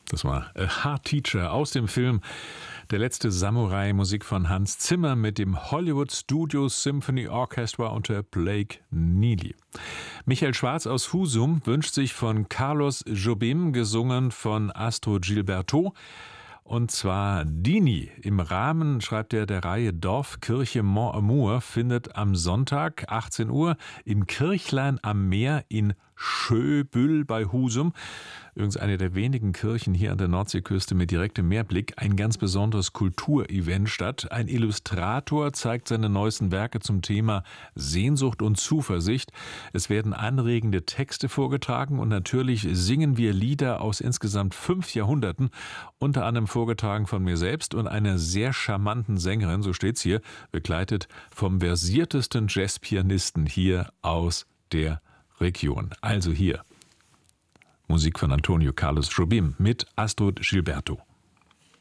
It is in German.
Das war A Hard Teacher aus dem Film Der letzte Samurai, Musik von Hans Zimmer mit dem Hollywood Studios Symphony Orchestra unter Blake Neely. Michael Schwarz aus Husum wünscht sich von Carlos Jobim, gesungen von Astrud Gilberto, und zwar Dini. Im Rahmen, schreibt er, der Reihe Dorfkirche Mont-Amour findet am Sonntag 18 Uhr im Kirchlein am Meer in Schöbüll bei Husum, übrigens eine der wenigen Kirchen hier an der Nordseeküste mit direktem Meerblick, ein ganz besonderes Kulturevent statt. Ein Illustrator zeigt seine neuesten Werke zum Thema Sehnsucht und Zuversicht. Es werden anregende Texte vorgetragen und natürlich singen wir Lieder aus insgesamt 5 Jahrhunderten, unter anderem vorgetragen von mir selbst und einer sehr charmanten Sängerin, so steht's hier, begleitet vom versiertesten Jazzpianisten hier aus der Region. Also hier Musik von Antonio Carlos Jobim mit Astrud Gilberto.